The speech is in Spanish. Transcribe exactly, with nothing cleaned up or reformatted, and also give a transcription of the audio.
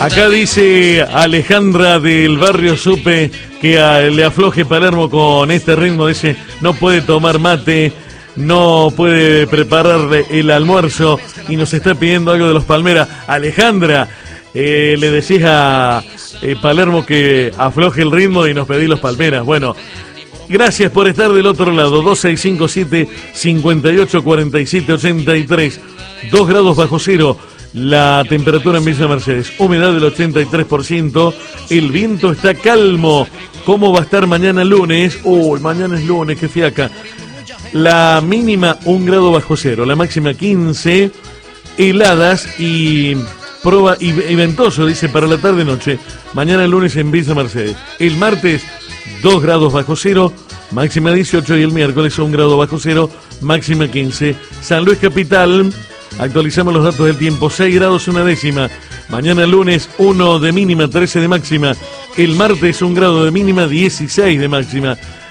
Acá dice Alejandra del barrio Supe que a, le afloje Palermo con este ritmo. Dice, no puede tomar mate, no puede prepararle el almuerzo y nos está pidiendo algo de los Palmeras. Alejandra, eh, le decís a eh, Palermo que afloje el ritmo y nos pedís los Palmeras. Bueno, gracias por estar del otro lado. Dos seis cinco siete, cinco ocho cuatro siete, ocho tres. Dos grados bajo cero. La temperatura en Villa Mercedes, humedad del ochenta y tres por ciento, el viento está calmo. ¿Cómo va a estar mañana lunes? Uy, mañana es lunes, qué fiaca. La mínima un grado bajo cero, la máxima quince, heladas y proba y, y ventoso, dice, para la tarde-noche. Mañana lunes en Villa Mercedes. El martes, dos grados bajo cero, máxima dieciocho, y el miércoles un grado bajo cero, máxima quince. San Luis Capital... Actualizamos los datos del tiempo, seis grados una décima. Mañana lunes uno de mínima, trece de máxima. El martes un grado de mínima, dieciséis de máxima.